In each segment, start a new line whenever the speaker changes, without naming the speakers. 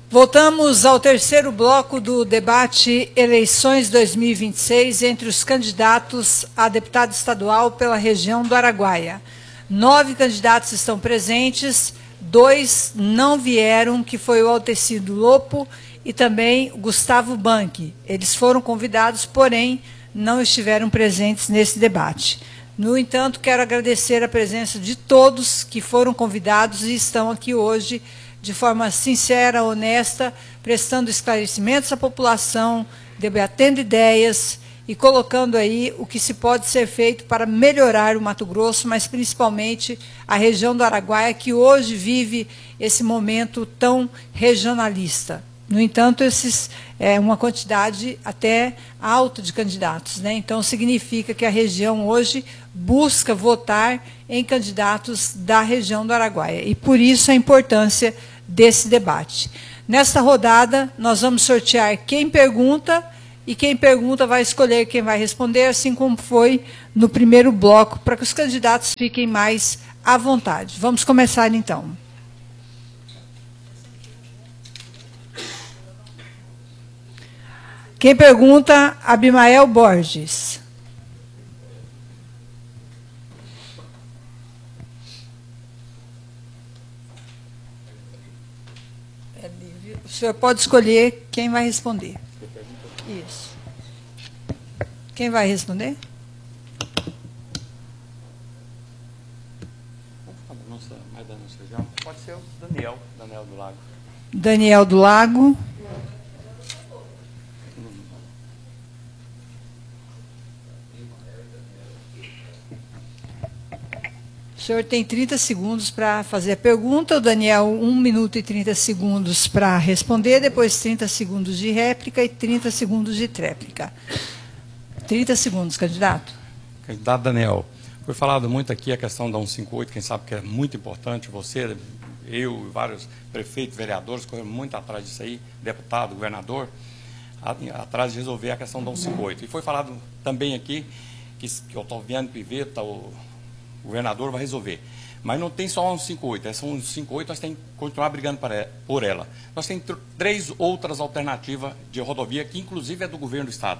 Voltamos ao terceiro bloco do debate Eleições 2026 entre os candidatos a deputado estadual pela região do Araguaia. 9 candidatos estão presentes, 2 não vieram, que foi o Altecido Lopo e também o Gustavo Banque. Eles foram convidados, porém, não estiveram presentes nesse debate. No entanto, quero agradecer a presença de todos que foram convidados e estão aqui hoje de forma sincera, honesta, prestando esclarecimentos à população, debatendo ideias e colocando aí o que se pode ser feito para melhorar o Mato Grosso, mas principalmente a região do Araguaia, que hoje vive esse momento tão regionalista. No entanto, é uma quantidade até alta de candidatos, né? Então, significa que a região hoje busca votar em candidatos da região do Araguaia. E, por isso, a importância desse debate. Nesta rodada, nós vamos sortear quem pergunta, e quem pergunta vai escolher quem vai responder, assim como foi no primeiro bloco, para que os candidatos fiquem mais à vontade. Vamos começar, então. Quem pergunta, Abimael Borges. O senhor pode escolher quem vai responder. Isso. Quem vai responder?
Pode ser o Daniel do Lago.
Daniel do Lago. O senhor tem 30 segundos para fazer a pergunta, o Daniel 1 minuto e 30 segundos para responder, depois 30 segundos de réplica e 30 segundos de tréplica. 30 segundos, candidato.
Candidato Daniel, foi falado muito aqui a questão da 158, quem sabe que é muito importante, você, eu e vários prefeitos, vereadores, corremos muito atrás disso aí, deputado, governador, atrás de resolver a questão da 158. E foi falado também aqui que o Otaviano Pivetta, o governador, vai resolver. Mas não tem só a 158. Essa 158 nós temos que continuar brigando por ela. Nós temos 3 outras alternativas de rodovia, que inclusive é do governo do Estado.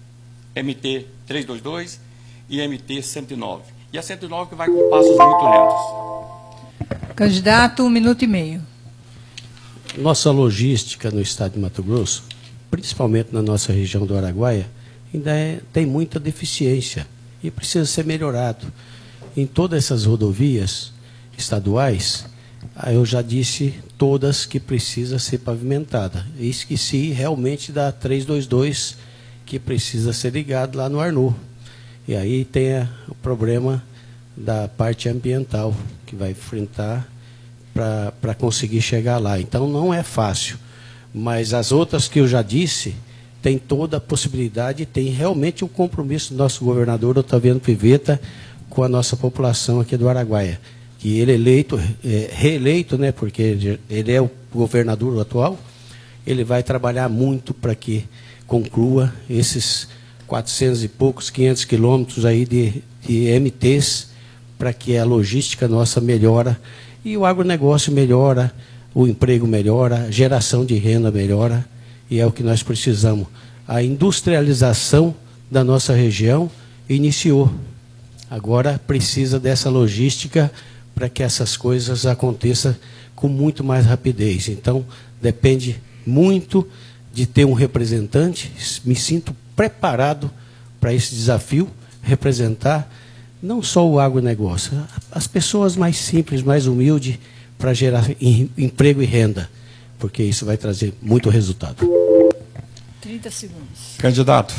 MT 322 e MT 109. E a 109 que vai com passos muito lentos.
Candidato, 1 minuto e meio.
Nossa logística no estado de Mato Grosso, principalmente na nossa região do Araguaia, ainda tem muita deficiência e precisa ser melhorado. Em todas essas rodovias estaduais, eu já disse todas que precisa ser pavimentada. E esqueci realmente da 322, que precisa ser ligado lá no Arnoux. E aí tem o problema da parte ambiental, que vai enfrentar para conseguir chegar lá. Então não é fácil. Mas as outras que eu já disse, tem toda a possibilidade, tem realmente um compromisso do nosso governador Otaviano Pivetta com a nossa população aqui do Araguaia. Que ele reeleito, né, porque ele é o governador atual, ele vai trabalhar muito para que conclua esses 400 e poucos, 500 quilômetros aí de MTs, para que a logística nossa melhora e o agronegócio melhora, o emprego melhora, a geração de renda melhora, e é o que nós precisamos. A industrialização da nossa região iniciou. Agora precisa dessa logística para que essas coisas aconteçam com muito mais rapidez. Então, depende muito de ter um representante. Me sinto preparado para esse desafio, representar não só o agronegócio, as pessoas mais simples, mais humildes, para gerar emprego e renda, porque isso vai trazer muito resultado.
30 segundos.
Candidato,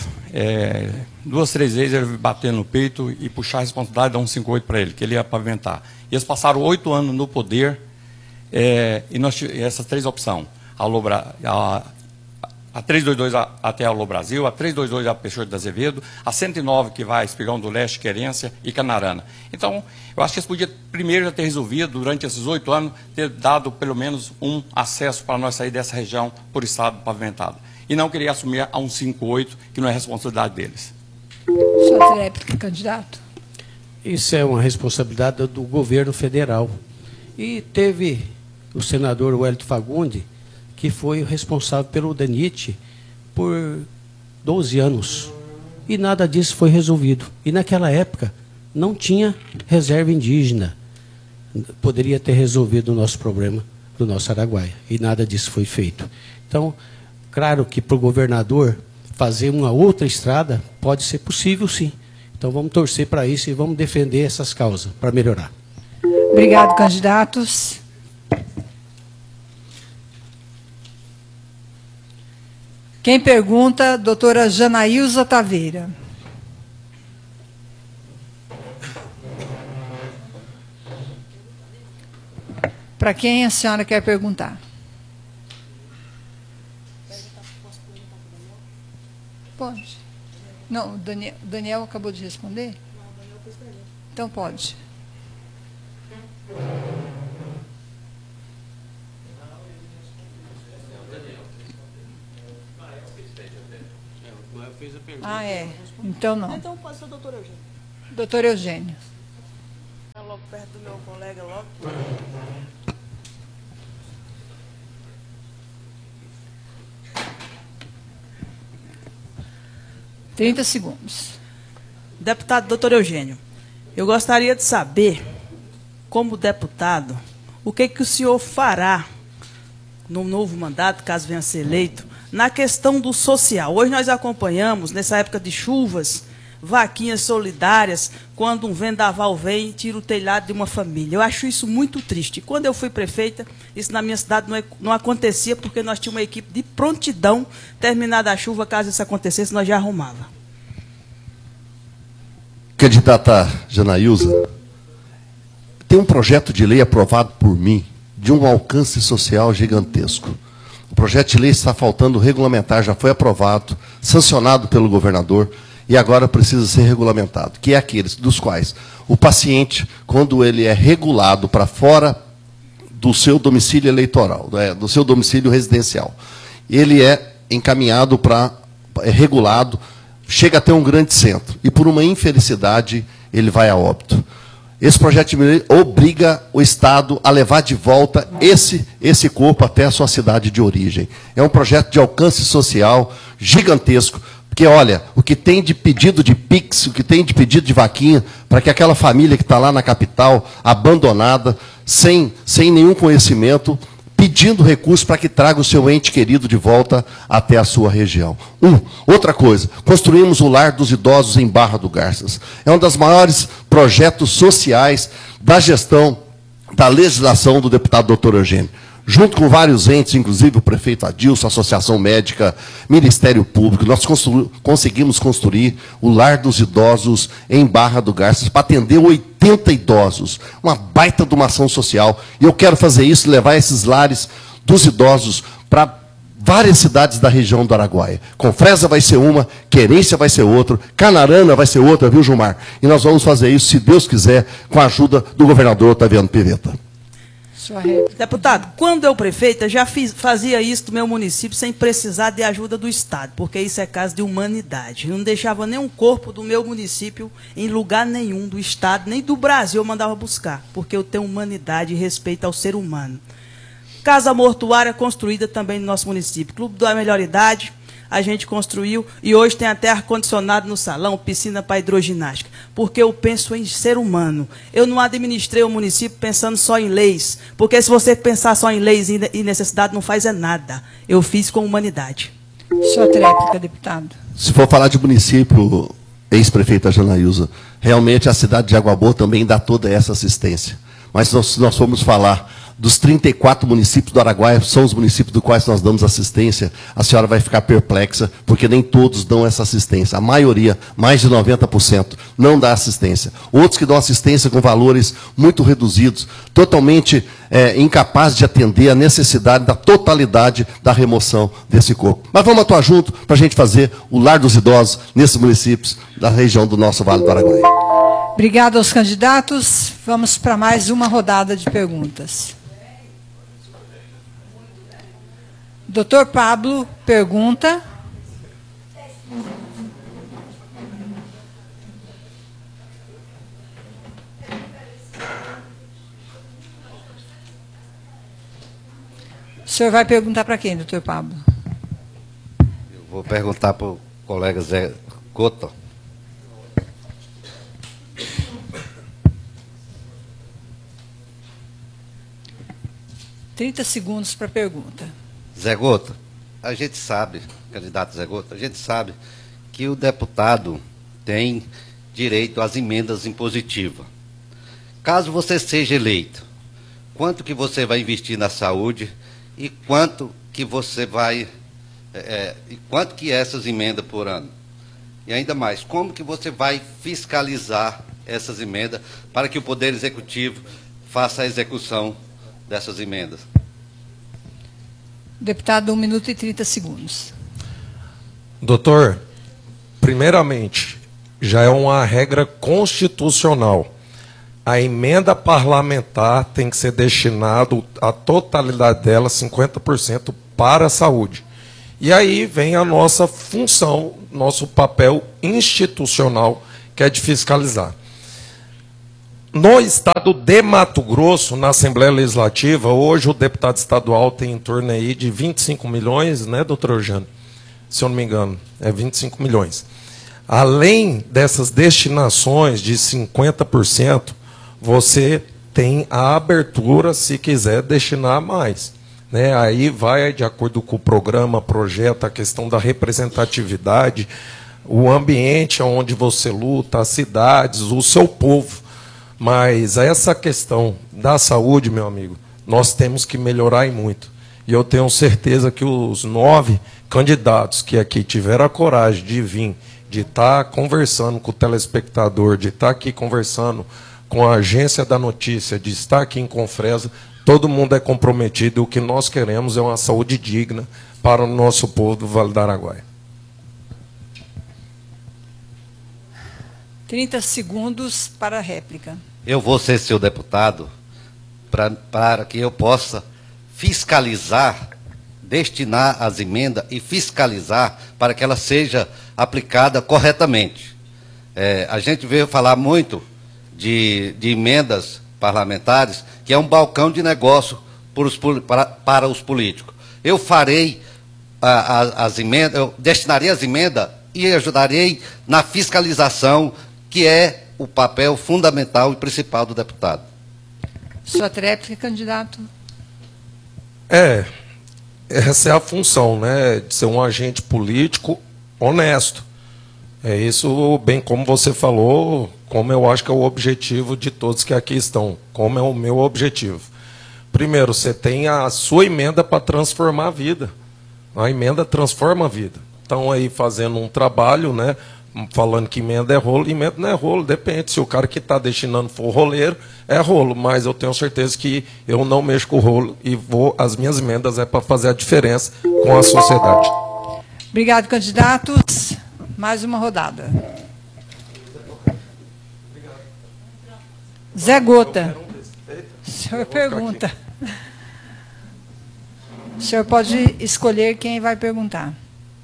2, 3 vezes ele bater no peito e puxar a responsabilidade da 158 para ele, que ele ia pavimentar. E eles passaram 8 anos no poder, e nós essas 3 opções, a 322 até Alô Brasil, a 322 a Peixoto de Azevedo, a 109 que vai a Espigão do Leste, Querência e Canarana. Então, eu acho que eles podiam primeiro já ter resolvido, durante esses 8 anos, ter dado pelo menos um acesso para nós sair dessa região por estado pavimentado. E não queria assumir a 158, que não é responsabilidade deles.
Sua réplica, candidato.
Isso é uma responsabilidade do governo federal. E teve o senador Wellington Fagundes, que foi o responsável pelo DENIT por 12 anos. E nada disso foi resolvido. E naquela época não tinha reserva indígena. Poderia ter resolvido o nosso problema do nosso Araguaia. E nada disso foi feito. Então, claro que para o governador fazer uma outra estrada pode ser possível, sim. Então vamos torcer para isso e vamos defender essas causas para melhorar.
Obrigado, candidatos. Quem pergunta, doutora Janaílza Taveira. Para quem a senhora quer perguntar? Pode. Não, o Daniel acabou de responder? Não, o Daniel fez pergunta. Então pode. Ah, é. Então não.
Então pode ser o doutor Eugênio.
Doutor Eugênio.
Logo perto do meu colega, logo.
30 segundos.
Deputado doutor Eugênio, eu gostaria de saber, como deputado, o que o senhor fará no novo mandato, caso venha a ser eleito, na questão do social. Hoje nós acompanhamos, nessa época de chuvas, vaquinhas solidárias, quando um vendaval vem e tira o telhado de uma família. Eu acho isso muito triste. Quando eu fui prefeita, isso na minha cidade não acontecia, porque nós tínhamos uma equipe de prontidão, terminada a chuva, caso isso acontecesse, nós já arrumava.
Candidata Janaílza, tem um projeto de lei aprovado por mim, de um alcance social gigantesco. O projeto de lei está faltando regulamentar, já foi aprovado, sancionado pelo governador, e agora precisa ser regulamentado, que é aqueles dos quais o paciente, quando ele é regulado para fora do seu domicílio eleitoral, do seu domicílio residencial, ele é encaminhado para, regulado, chega até um grande centro, e por uma infelicidade ele vai a óbito. Esse projeto de lei obriga o Estado a levar de volta esse corpo até a sua cidade de origem. É um projeto de alcance social gigantesco, porque, olha, o que tem de pedido de Pix, o que tem de pedido de vaquinha, para que aquela família que está lá na capital, abandonada, sem nenhum conhecimento, pedindo recursos para que traga o seu ente querido de volta até a sua região. Outra coisa, construímos o Lar dos Idosos em Barra do Garças. É um dos maiores projetos sociais da gestão, da legislação do deputado doutor Eugênio. Junto com vários entes, inclusive o prefeito Adilson, a Associação Médica, Ministério Público, nós conseguimos construir o Lar dos Idosos em Barra do Garças para atender 80 idosos. Uma baita de uma ação social. E eu quero fazer isso, levar esses lares dos idosos para várias cidades da região do Araguaia. Confresa vai ser uma, Querência vai ser outra, Canarana vai ser outra, viu, Gilmar? E nós vamos fazer isso, se Deus quiser, com a ajuda do governador Otaviano Pivetta.
Deputado, quando eu prefeita, já fazia isso do meu município sem precisar de ajuda do Estado, porque isso é caso de humanidade. Eu não deixava nenhum corpo do meu município em lugar nenhum do Estado, nem do Brasil eu mandava buscar, porque eu tenho humanidade e respeito ao ser humano. Casa mortuária construída também no nosso município. Clube da Melhor Idade, a gente construiu e hoje tem até ar-condicionado no salão, piscina para hidroginástica, porque eu penso em ser humano. Eu não administrei o município pensando só em leis, porque se você pensar só em leis e necessidade, não faz é nada. Eu fiz com humanidade.
Sua tréplica, deputado.
Se for falar de município, ex-prefeita Janaílza, realmente a cidade de Água Boa também dá toda essa assistência. Mas se nós formos falar dos 34 municípios do Araguaia, são os municípios dos quais nós damos assistência, a senhora vai ficar perplexa, porque nem todos dão essa assistência. A maioria, mais de 90%, não dá assistência. Outros que dão assistência com valores muito reduzidos, totalmente incapazes de atender a necessidade da totalidade da remoção desse corpo. Mas vamos atuar junto para a gente fazer o Lar dos Idosos nesses municípios da região do nosso Vale do Araguaia.
Obrigado aos candidatos. Vamos para mais uma rodada de perguntas. Doutor Pablo pergunta. O senhor vai perguntar para quem, doutor Pablo?
Eu vou perguntar para o colega Zé Gota.
Trinta segundos para a pergunta.
Zé Gota, a gente sabe, candidato Zé Gota, a gente sabe que o deputado tem direito às emendas impositivas. Caso você seja eleito, quanto que você vai investir na saúde e quanto que você vai e quanto que é essas emendas por ano? E ainda mais, como que você vai fiscalizar essas emendas para que o Poder Executivo faça a execução dessas emendas?
Deputado, 1 minuto e 30 segundos.
Doutor, primeiramente, já é uma regra constitucional. A emenda parlamentar tem que ser destinado a totalidade dela, 50%, para a saúde. E aí vem a nossa função, nosso papel institucional, que é de fiscalizar. No estado de Mato Grosso, na Assembleia Legislativa, hoje o deputado estadual tem em torno aí de 25 milhões, né, doutor Eugênio? Se eu não me engano, é 25 milhões. Além dessas destinações de 50%, você tem a abertura, se quiser, destinar mais. Né? Aí vai de acordo com o programa, projeto, a questão da representatividade, o ambiente onde você luta, as cidades, o seu povo. Mas essa questão da saúde, meu amigo, nós temos que melhorar e muito. E eu tenho certeza que os 9 candidatos que aqui tiveram a coragem de vir, de estar conversando com o telespectador, de estar aqui conversando com a agência da notícia, de estar aqui em Confresa, todo mundo é comprometido. O que nós queremos é uma saúde digna para o nosso povo do Vale do Araguaia.
30 segundos para a réplica.
Eu vou ser seu deputado para que eu possa fiscalizar, destinar as emendas e fiscalizar para que ela seja aplicada corretamente. A gente veio falar muito de emendas parlamentares, que é um balcão de negócio para os políticos. Eu farei as emendas, eu destinarei as emendas e ajudarei na fiscalização, que é o papel fundamental e principal do deputado.
Sua réplica, candidato.
Essa é a função, né, de ser um agente político honesto. É isso, bem como você falou, como eu acho que é o objetivo de todos que aqui estão, como é o meu objetivo. Primeiro, você tem a sua emenda para transformar a vida. A emenda transforma a vida. Estão aí fazendo um trabalho, né, falando que emenda não é rolo, depende. Se o cara que está destinando for roleiro, é rolo, mas eu tenho certeza que eu não mexo com o rolo e as minhas emendas é para fazer a diferença com a sociedade.
Obrigado, candidatos. Mais uma rodada. Zé Gota. O senhor pergunta. O senhor pode escolher quem vai perguntar.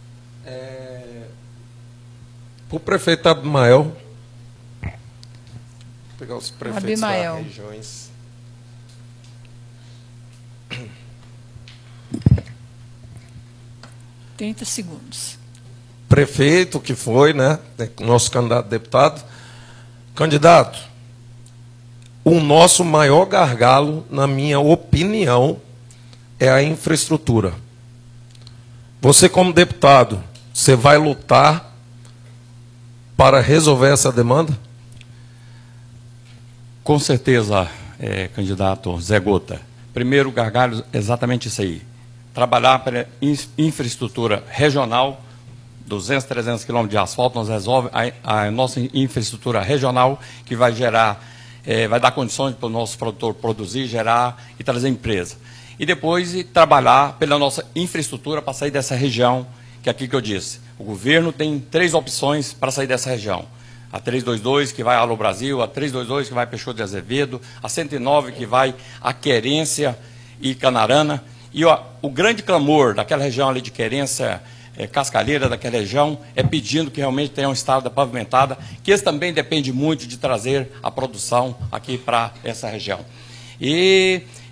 O prefeito Abimael. Vou pegar os prefeitos
Abimael.
das regiões.
Trinta segundos.
Prefeito que foi, né? Nosso candidato a deputado. Candidato, o nosso maior gargalo, na minha opinião, é a infraestrutura. Você, como deputado, você vai lutar para resolver essa demanda?
Com certeza, candidato Zé Gota. Primeiro gargalo é exatamente isso aí. Trabalhar para infraestrutura regional, 200, 300 quilômetros de asfalto, nós resolvemos a nossa infraestrutura regional, que vai gerar, vai dar condições para o nosso produtor produzir, gerar e trazer empresa. E depois trabalhar pela nossa infraestrutura para sair dessa região, que é aqui que eu disse. O governo tem 3 opções para sair dessa região. A 322, que vai a Alô Brasil, a 322, que vai a Peixoto de Azevedo, a 109, que vai a Querência e Canarana. E o grande clamor daquela região ali de Querência, Cascalheira, daquela região, é pedindo que realmente tenha uma estrada pavimentada, que esse também depende muito de trazer a produção aqui para essa região. E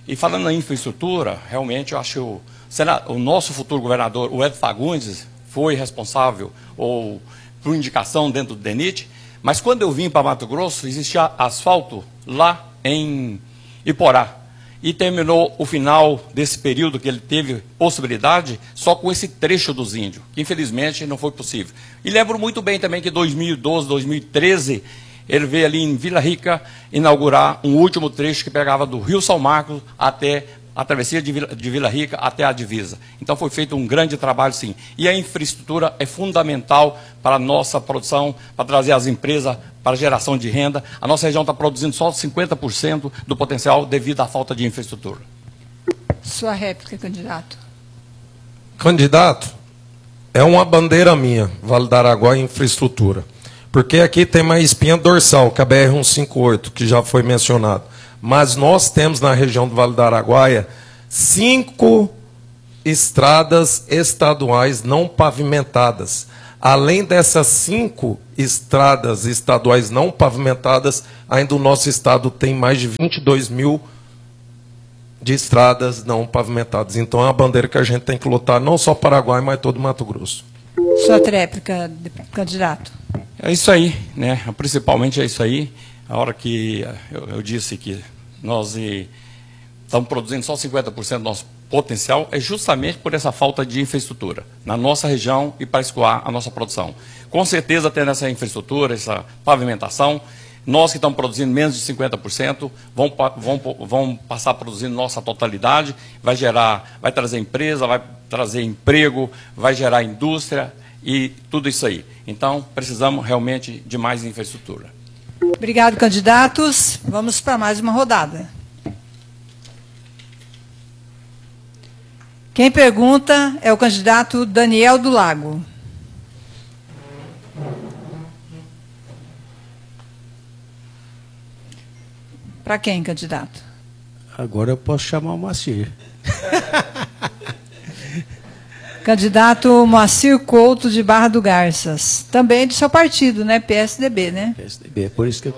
E falando em infraestrutura, realmente eu acho que o nosso futuro governador, o Edson Fagundes, foi responsável por indicação dentro do DENIT, mas quando eu vim para Mato Grosso, existia asfalto lá em Iporá. E terminou o final desse período que ele teve possibilidade só com esse trecho dos índios, que infelizmente não foi possível. E lembro muito bem também que em 2012, 2013, ele veio ali em Vila Rica inaugurar um último trecho que pegava do Rio São Marcos até a travessia de Vila Rica até a divisa. Então foi feito um grande trabalho, sim. E a infraestrutura é fundamental para a nossa produção, para trazer as empresas para a geração de renda. A nossa região está produzindo só 50% do potencial devido à falta de infraestrutura.
Sua réplica, candidato.
Candidato, é uma bandeira minha, Vale do Araguaia e infraestrutura. Porque aqui tem uma espinha dorsal, que é a BR-158, que já foi mencionado. Mas nós temos na região do Vale do Araguaia 5 estradas estaduais não pavimentadas. Além dessas 5 estradas estaduais não pavimentadas, ainda o nosso estado tem mais de 22 mil de estradas não pavimentadas. Então é uma bandeira que a gente tem que lutar, não só Paraguai, mas todo Mato Grosso.
Sua réplica, candidato.
É isso aí, né? Principalmente é isso aí. A hora que eu disse que nós estamos produzindo só 50% do nosso potencial, é justamente por essa falta de infraestrutura na nossa região e para escoar a nossa produção. Com certeza, tendo essa infraestrutura, essa pavimentação, nós que estamos produzindo menos de 50%, vão passar produzindo nossa totalidade, vai trazer empresa, vai trazer emprego, vai gerar indústria e tudo isso aí. Então, precisamos realmente de mais infraestrutura.
Obrigado, candidatos. Vamos para mais uma rodada. Quem pergunta é o candidato Daniel do Lago. Para quem, candidato?
Agora eu posso chamar o Moacir.
Candidato Moacir Couto, de Barra do Garças. Também do seu partido, né? PSDB, né?
PSDB, por isso que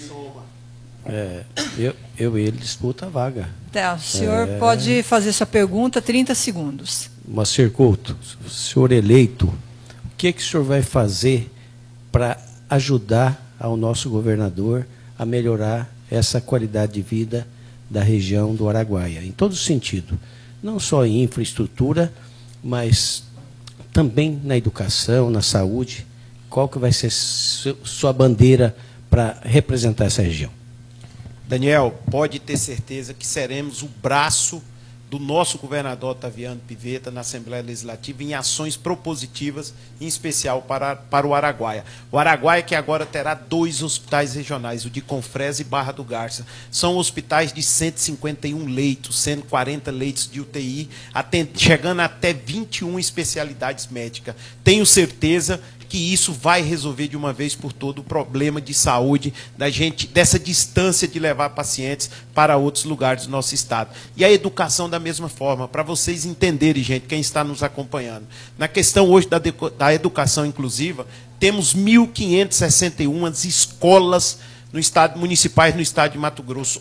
eu e ele disputa a vaga.
Tá, o senhor pode fazer sua pergunta, 30 segundos.
Moacir Couto, senhor eleito, o que o senhor vai fazer para ajudar ao nosso governador a melhorar essa qualidade de vida da região do Araguaia, em todo sentido, não só em infraestrutura, mas também na educação, na saúde? Qual que vai ser sua bandeira para representar essa região?
Daniel, pode ter certeza que seremos o braço do nosso governador Otaviano Pivetta na Assembleia Legislativa em ações propositivas, em especial para o Araguaia. O Araguaia que agora terá 2 hospitais regionais, o de Confresa e Barra do Garça. São hospitais de 151 leitos, sendo 40 leitos de UTI, chegando até 21 especialidades médicas. Tenho certeza que isso vai resolver de uma vez por todo o problema de saúde da gente, dessa distância de levar pacientes para outros lugares do nosso estado. E a educação da mesma forma, para vocês entenderem, gente, quem está nos acompanhando. Na questão hoje da educação inclusiva, temos 1.561 escolas no estado, municipais no estado de Mato Grosso,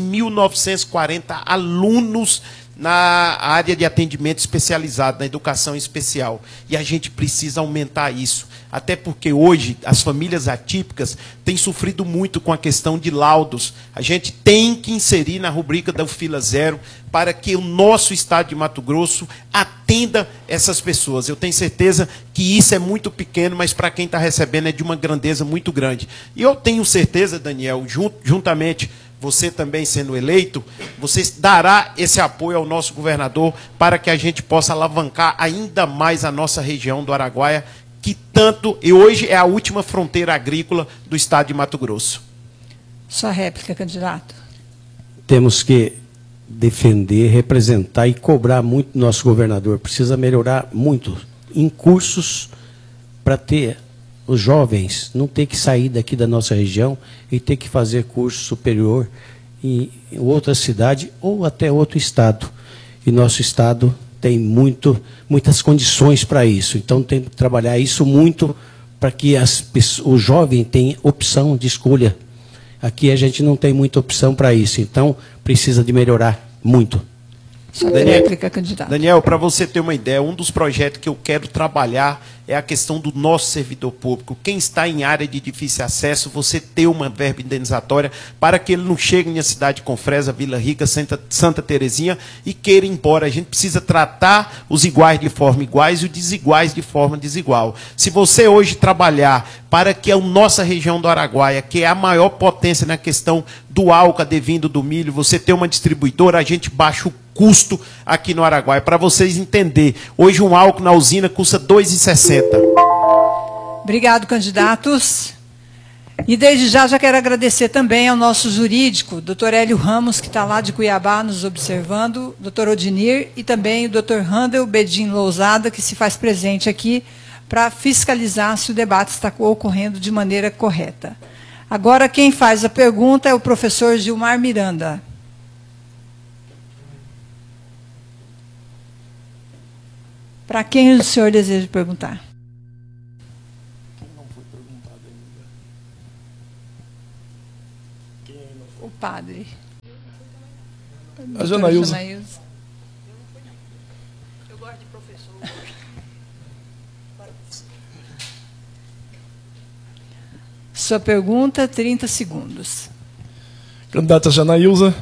11.940 alunos na área de atendimento especializado, na educação especial. E a gente precisa aumentar isso. Até porque hoje as famílias atípicas têm sofrido muito com a questão de laudos. A gente tem que inserir na rubrica da Fila Zero para que o nosso estado de Mato Grosso atenda essas pessoas. Eu tenho certeza que isso é muito pequeno, mas para quem está recebendo é de uma grandeza muito grande. E eu tenho certeza, Daniel, juntamente você também sendo eleito, você dará esse apoio ao nosso governador para que a gente possa alavancar ainda mais a nossa região do Araguaia, que tanto, e hoje é a última fronteira agrícola do estado de Mato Grosso.
Sua réplica, candidato.
Temos que defender, representar e cobrar muito do nosso governador. Precisa melhorar muito em cursos para ter os jovens não ter que sair daqui da nossa região e ter que fazer curso superior em outra cidade ou até outro estado. E nosso estado tem muitas condições para isso. Então tem que trabalhar isso muito para que o jovem tenha opção de escolha. Aqui a gente não tem muita opção para isso. Então precisa de melhorar muito.
Sua réplica, candidato.
Daniel, para você ter uma ideia, um dos projetos que eu quero trabalhar é a questão do nosso servidor público. Quem está em área de difícil acesso, você ter uma verba indenizatória para que ele não chegue na cidade de Confresa, Vila Rica, Santa Terezinha e queira ir embora. A gente precisa tratar os iguais de forma iguais e os desiguais de forma desigual. Se você hoje trabalhar para que a nossa região do Araguaia, que é a maior potência na questão do álcool advindo do milho, você ter uma distribuidora, a gente baixa o custo aqui no Araguaia. Para vocês entenderem, hoje um álcool na usina custa R$ 2,60.
Obrigado, candidatos. E desde já quero agradecer também ao nosso jurídico, doutor Hélio Ramos, que está lá de Cuiabá nos observando, doutor Odinir, e também o doutor Randel Bedin Lousada, que se faz presente aqui para fiscalizar se o debate está ocorrendo de maneira correta. Agora, quem faz a pergunta é o professor Gilmar Miranda. Para quem o senhor deseja perguntar? O padre.
A Janaílza.
Eu gosto de professor.
Sua pergunta, 30 segundos.
Candidata Janaílza,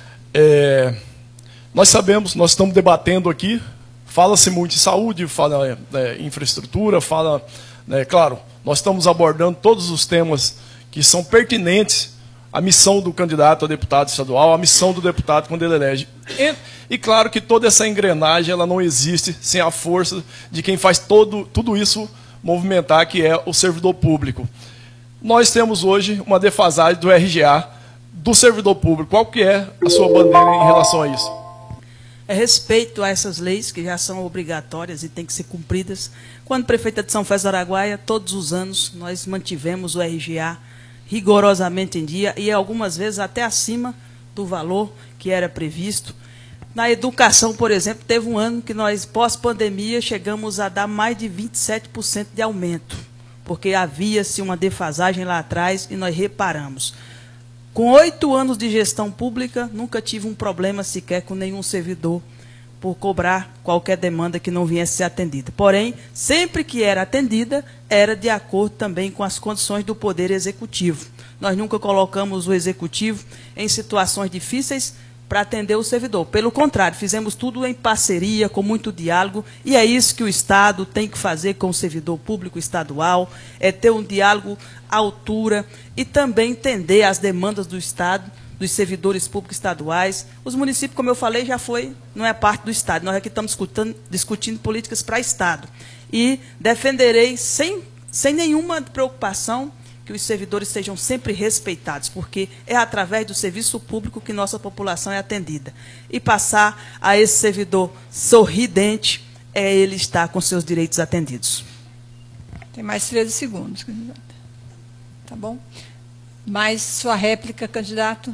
nós sabemos, nós estamos debatendo aqui, fala-se muito em saúde, fala em infraestrutura, fala, claro, nós estamos abordando todos os temas que são pertinentes à missão do candidato a deputado estadual, à missão do deputado quando ele elege. E claro que toda essa engrenagem ela não existe sem a força de quem faz tudo isso movimentar, que é o servidor público. Nós temos hoje uma defasagem do RGA, do servidor público. Qual que é a sua bandeira em relação a isso?
É respeito a essas leis que já são obrigatórias e têm que ser cumpridas. Quando prefeita de São Félix do Araguaia, todos os anos nós mantivemos o RGA rigorosamente em dia e algumas vezes até acima do valor que era previsto. Na educação, por exemplo, teve um ano que nós, pós-pandemia, chegamos a dar mais de 27% de aumento, porque havia-se uma defasagem lá atrás e nós reparamos. Com 8 anos de gestão pública, nunca tive um problema sequer com nenhum servidor por cobrar qualquer demanda que não viesse ser atendida. Porém, sempre que era atendida, era de acordo também com as condições do Poder Executivo. Nós nunca colocamos o Executivo em situações difíceis para atender o servidor. Pelo contrário, fizemos tudo em parceria, com muito diálogo, e é isso que o Estado tem que fazer com o servidor público estadual, é ter um diálogo à altura e também entender as demandas do Estado, dos servidores públicos estaduais. Os municípios, como eu falei, não é parte do Estado. Nós aqui estamos discutindo políticas para Estado. E defenderei, sem nenhuma preocupação, que os servidores sejam sempre respeitados, porque é através do serviço público que nossa população é atendida. E passar a esse servidor sorridente é ele estar com seus direitos atendidos.
Tem mais 13 segundos, candidato. Tá bom? Mais sua réplica, candidato.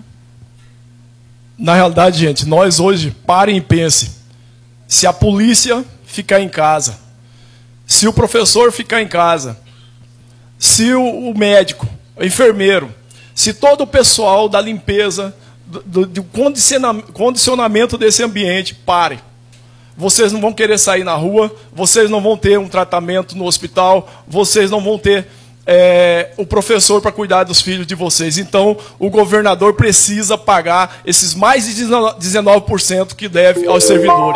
Na realidade, gente, nós hoje, parem e pensem, se a polícia ficar em casa, se o professor ficar em casa, se o médico, o enfermeiro, se todo o pessoal da limpeza, do condicionamento desse ambiente, pare. Vocês não vão querer sair na rua, vocês não vão ter um tratamento no hospital, vocês não vão ter o professor para cuidar dos filhos de vocês. Então, o governador precisa pagar esses mais de 19% que deve aos servidores.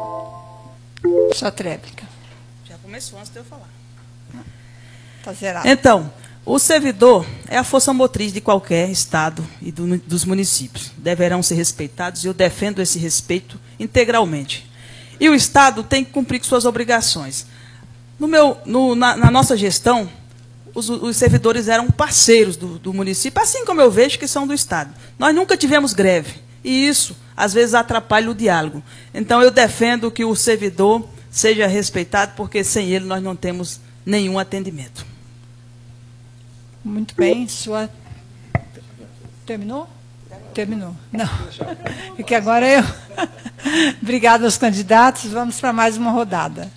Sua tréplica.
Já começou antes de eu falar.
Está zerado.
Então, o servidor é a força motriz de qualquer estado e dos municípios. Deverão ser respeitados e eu defendo esse respeito integralmente. E o Estado tem que cumprir com suas obrigações. Na nossa gestão, os servidores eram parceiros do município, assim como eu vejo que são do Estado. Nós nunca tivemos greve, e isso, às vezes, atrapalha o diálogo. Então, eu defendo que o servidor seja respeitado, porque sem ele nós não temos nenhum atendimento.
Muito bem, sua... Terminou? Terminou. Não. Porque agora eu... Obrigada aos candidatos, vamos para mais uma rodada.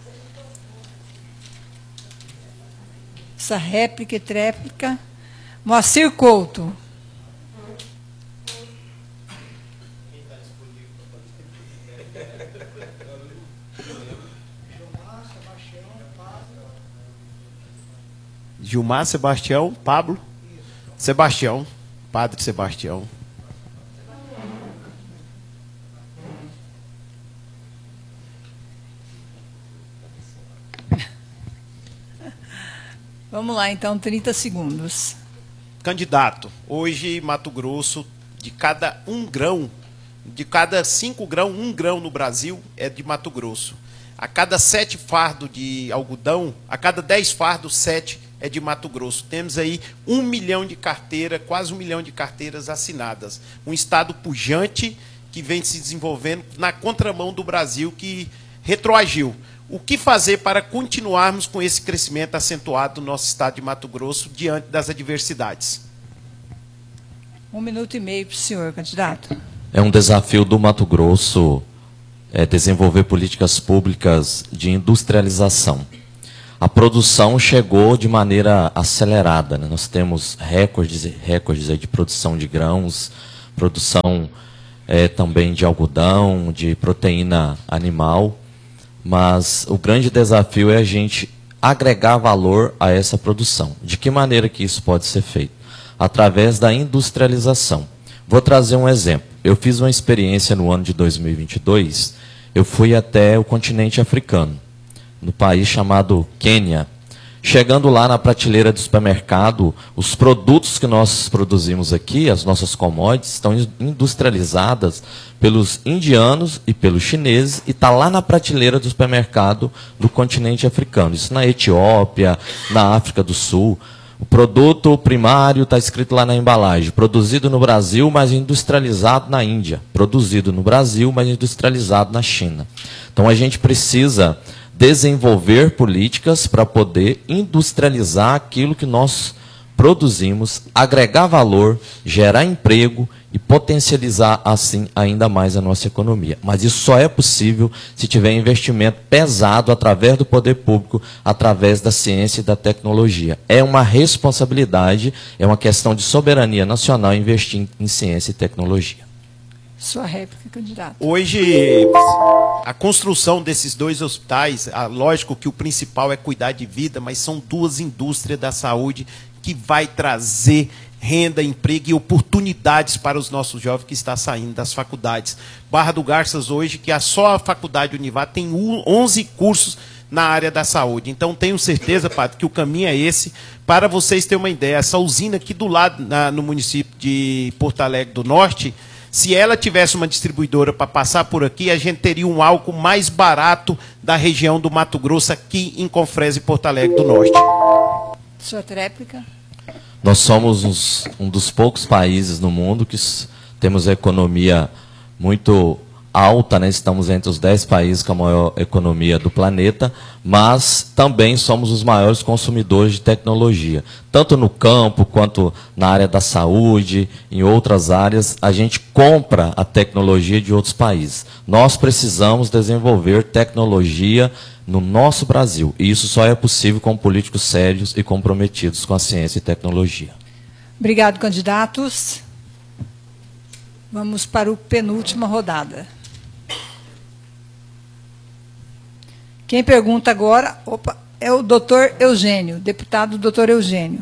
Essa réplica e tréplica. Moacir Couto.
Gilmar, Sebastião, Pablo. Sebastião, Padre Sebastião.
Vamos lá, então, 30 segundos.
Candidato, hoje Mato Grosso, de cada 1 grão, de cada 5 grãos, 1 grão no Brasil é de Mato Grosso. A cada 7 fardos de algodão, a cada 10 fardos, 7 é de Mato Grosso. Temos aí 1 milhão de carteiras, quase 1 milhão de carteiras assinadas. Um estado pujante que vem se desenvolvendo na contramão do Brasil, que retroagiu. O que fazer para continuarmos com esse crescimento acentuado do nosso estado de Mato Grosso diante das adversidades?
1 minuto e meio para o senhor, candidato.
É um desafio do Mato Grosso desenvolver políticas públicas de industrialização. A produção chegou de maneira acelerada, né? Nós temos recordes aí de produção de grãos, produção também de algodão, de proteína animal, mas o grande desafio é a gente agregar valor a essa produção. De que maneira que isso pode ser feito? Através da industrialização. Vou trazer um exemplo. Eu fiz uma experiência no ano de 2022, eu fui até o continente africano, no país chamado Quênia. Chegando lá na prateleira do supermercado, os produtos que nós produzimos aqui, as nossas commodities, estão industrializadas pelos indianos e pelos chineses e está lá na prateleira do supermercado do continente africano. Isso na Etiópia, na África do Sul. O produto primário está escrito lá na embalagem, produzido no Brasil, mas industrializado na Índia. Produzido no Brasil, mas industrializado na China. Então a gente precisa desenvolver políticas para poder industrializar aquilo que nós produzimos, agregar valor, gerar emprego e potencializar, assim, ainda mais a nossa economia. Mas isso só é possível se tiver investimento pesado através do poder público, através da ciência e da tecnologia. É uma responsabilidade, é uma questão de soberania nacional investir em ciência e tecnologia.
Sua réplica, candidato.
Hoje, a construção desses 2 hospitais, lógico que o principal é cuidar de vida, mas são 2 indústrias da saúde que vai trazer renda, emprego e oportunidades para os nossos jovens que estão saindo das faculdades. Barra do Garças hoje, que só a faculdade Univá tem 11 cursos na área da saúde. Então, tenho certeza, Padre, que o caminho é esse. Para vocês terem uma ideia, essa usina aqui do lado, no município de Porto Alegre do Norte, se ela tivesse uma distribuidora para passar por aqui, a gente teria um álcool mais barato da região do Mato Grosso, aqui em Confresa e Porto Alegre do Norte.
Sua réplica.
Nós somos um dos poucos países no mundo que temos a economia muito alta, né? Estamos entre os 10 países com a maior economia do planeta, mas também somos os maiores consumidores de tecnologia. Tanto no campo, quanto na área da saúde, em outras áreas, a gente compra a tecnologia de outros países. Nós precisamos desenvolver tecnologia no nosso Brasil, e isso só é possível com políticos sérios e comprometidos com a ciência e tecnologia.
Obrigado, candidatos. Vamos para a penúltima rodada. Quem pergunta agora é o doutor Eugênio, deputado doutor Eugênio.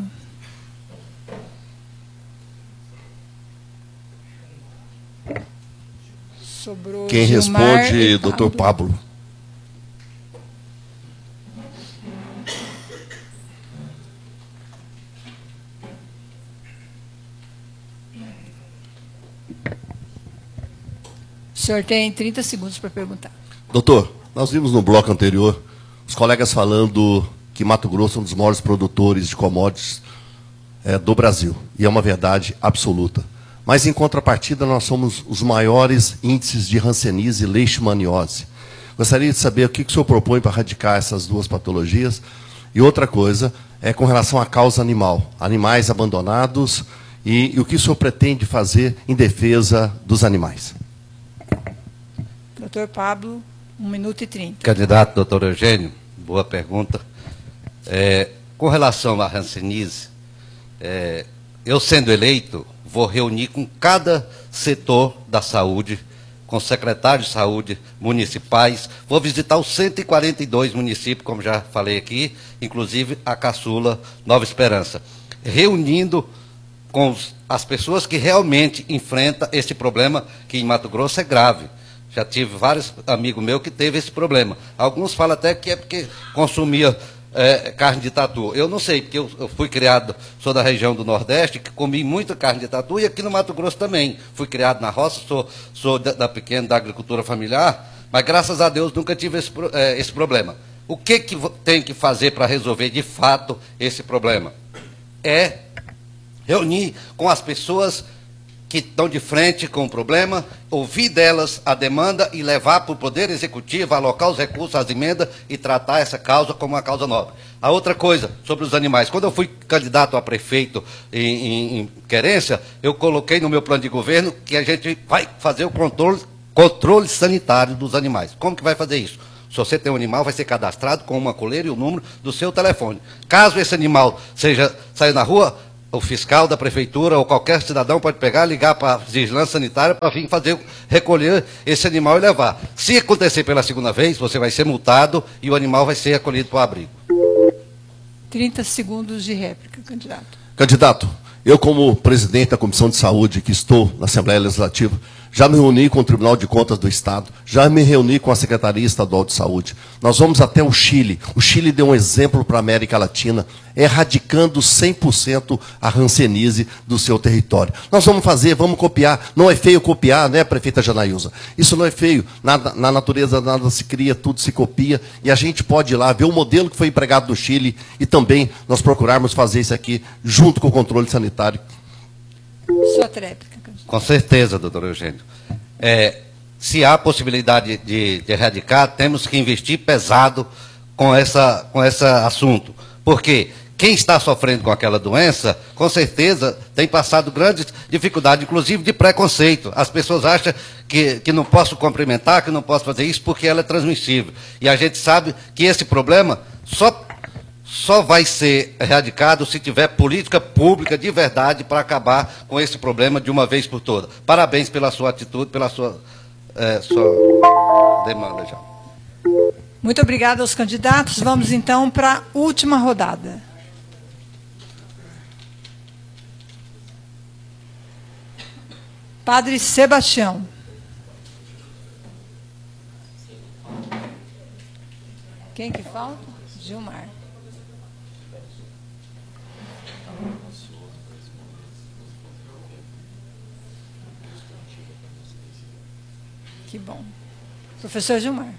Sobrou
Quem
Gilmar
responde, doutor Pablo.
O senhor tem 30 segundos para perguntar.
Doutor, nós vimos no bloco anterior os colegas falando que Mato Grosso é um dos maiores produtores de commodities do Brasil. E é uma verdade absoluta. Mas, em contrapartida, nós somos os maiores índices de hanseníase e leishmaniose. Gostaria de saber o que o senhor propõe para erradicar essas 2 patologias. E outra coisa é com relação à causa animal. Animais abandonados e o que o senhor pretende fazer em defesa dos animais.
Doutor Pablo, 1 minuto e 30.
Candidato doutor Eugênio, boa pergunta. Com relação à hanseníase, eu sendo eleito, vou reunir com cada setor da saúde com secretários de saúde municipais, vou visitar os 142 municípios, como já falei aqui, inclusive a caçula Nova Esperança, reunindo com as pessoas que realmente enfrentam esse problema, que em Mato Grosso é grave. Já tive vários amigos meus que teve esse problema. Alguns falam até que é porque consumia carne de tatu. Eu não sei, porque eu fui criado, sou da região do Nordeste, que comi muita carne de tatu, e aqui no Mato Grosso também. Fui criado na roça, sou da agricultura familiar, mas graças a Deus nunca tive esse problema. O que tem que fazer para resolver de fato esse problema? É reunir com as pessoas que estão de frente com o problema, ouvir delas a demanda e levar para o Poder Executivo, alocar os recursos, as emendas e tratar essa causa como uma causa nobre. A outra coisa, sobre os animais. Quando eu fui candidato a prefeito em Querência, eu coloquei no meu plano de governo que a gente vai fazer o controle sanitário dos animais. Como que vai fazer isso? Se você tem um animal, vai ser cadastrado com uma coleira e o número do seu telefone. Caso esse animal saia na rua, o fiscal da prefeitura ou qualquer cidadão pode pegar, ligar para a vigilância sanitária para vir recolher esse animal e levar. Se acontecer pela segunda vez, você vai ser multado e o animal vai ser acolhido para o abrigo.
30 segundos de réplica, candidato.
Candidato, eu como presidente da Comissão de Saúde, que estou na Assembleia Legislativa, já me reuni com o Tribunal de Contas do Estado, já me reuni com a Secretaria Estadual de Saúde. Nós vamos até o Chile. O Chile deu um exemplo para a América Latina, erradicando 100% a hanseníase do seu território. Nós vamos fazer, vamos copiar. Não é feio copiar, né, prefeita Janaílza? Isso não é feio. Na natureza nada se cria, tudo se copia. E a gente pode ir lá ver o modelo que foi empregado no Chile e também nós procurarmos fazer isso aqui junto com o controle sanitário.
Sua réplica.
Com certeza, doutor Eugênio. Se há possibilidade de erradicar, temos que investir pesado com esse assunto. Porque quem está sofrendo com aquela doença, com certeza, tem passado grandes dificuldades, inclusive de preconceito. As pessoas acham que não posso cumprimentar, que não posso fazer isso porque ela é transmissível. E a gente sabe que esse problema só vai ser erradicado se tiver política pública de verdade para acabar com esse problema de uma vez por todas. Parabéns pela sua atitude, pela sua demanda já.
Muito obrigada aos candidatos. Vamos então para a última rodada. Padre Sebastião. Quem que falta? Gilmar. Que bom. Professor Gilmar.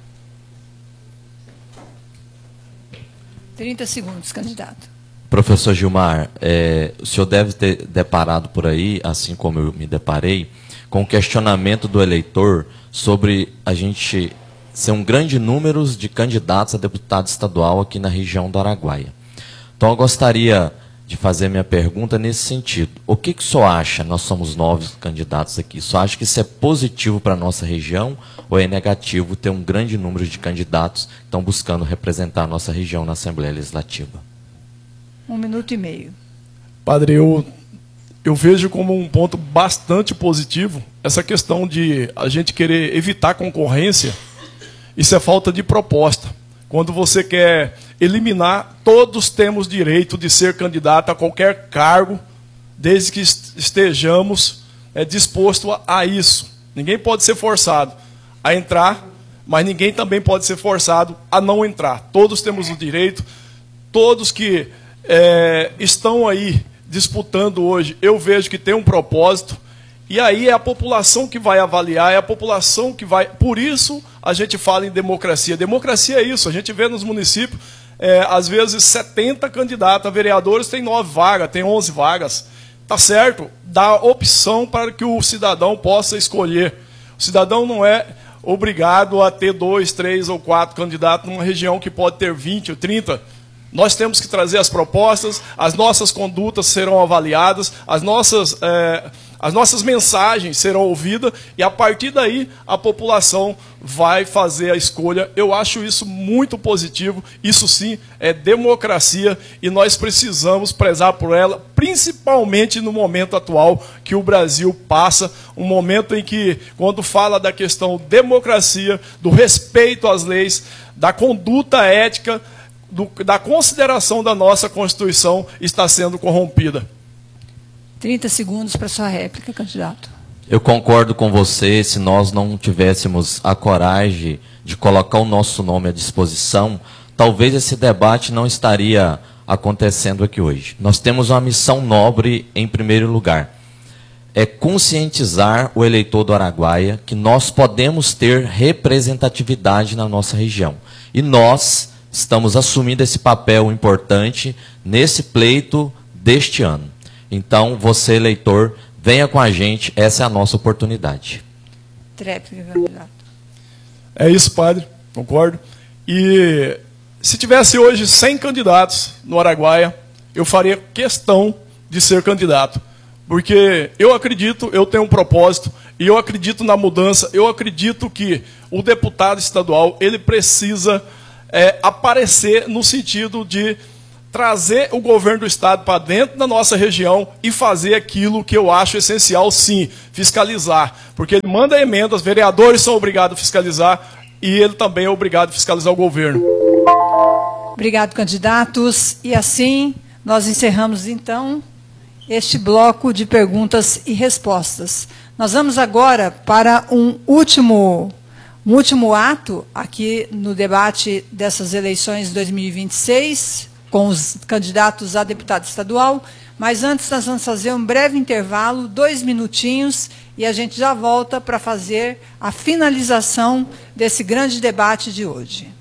30 segundos, candidato.
Professor Gilmar, o senhor deve ter deparado por aí, assim como eu me deparei, com o questionamento do eleitor sobre a gente ser um grande número de candidatos a deputado estadual aqui na região do Araguaia. Então, eu gostaria de fazer minha pergunta nesse sentido. O que o senhor acha? Nós somos 9 candidatos aqui. O senhor acha que isso é positivo para a nossa região ou é negativo ter um grande número de candidatos que estão buscando representar a nossa região na Assembleia Legislativa?
1 minuto e meio.
Padre, eu vejo como um ponto bastante positivo essa questão de a gente querer evitar concorrência. Isso é falta de proposta. Quando você quer eliminar, todos temos direito de ser candidato a qualquer cargo, desde que estejamos dispostos a isso. Ninguém pode ser forçado a entrar, mas ninguém também pode ser forçado a não entrar. Todos temos o direito, todos que estão aí disputando hoje, eu vejo que tem um propósito, e aí é a população que vai avaliar, é a população que vai... Por isso a gente fala em democracia. Democracia é isso, a gente vê nos municípios, às vezes 70 candidatos a vereadores, tem 9 vagas, tem 11 vagas. Tá certo? Dá opção para que o cidadão possa escolher. O cidadão não é obrigado a ter 2, 3 ou 4 candidatos numa região que pode ter 20 ou 30. Nós temos que trazer as propostas, as nossas condutas serão avaliadas, as nossas as nossas mensagens serão ouvidas e, a partir daí, a população vai fazer a escolha. Eu acho isso muito positivo. Isso sim é democracia e nós precisamos prezar por ela, principalmente no momento atual que o Brasil passa, um momento em que, quando fala da questão democracia, do respeito às leis, da conduta ética, da consideração da nossa Constituição, está sendo corrompida.
30 segundos para sua réplica, candidato.
Eu concordo com você. Se nós não tivéssemos a coragem de colocar o nosso nome à disposição, talvez esse debate não estaria acontecendo aqui hoje. Nós temos uma missão nobre, em primeiro lugar. É conscientizar o eleitor do Araguaia que nós podemos ter representatividade na nossa região. E nós estamos assumindo esse papel importante nesse pleito deste ano. Então, você, eleitor, venha com a gente, essa é a nossa oportunidade.
Tréplica, candidato.
É isso, padre, concordo. E se tivesse hoje 100 candidatos no Araguaia, eu faria questão de ser candidato. Porque eu acredito, eu tenho um propósito, e eu acredito na mudança, eu acredito que o deputado estadual, ele precisa aparecer no sentido de trazer o governo do Estado para dentro da nossa região e fazer aquilo que eu acho essencial, sim, fiscalizar. Porque ele manda emendas, vereadores são obrigados a fiscalizar e ele também é obrigado a fiscalizar o governo.
Obrigado, candidatos. E assim, nós encerramos, então, este bloco de perguntas e respostas. Nós vamos agora para um último ato aqui no debate dessas eleições 2026, com os candidatos a deputado estadual, mas antes nós vamos fazer um breve intervalo, 2 minutinhos, e a gente já volta para fazer a finalização desse grande debate de hoje.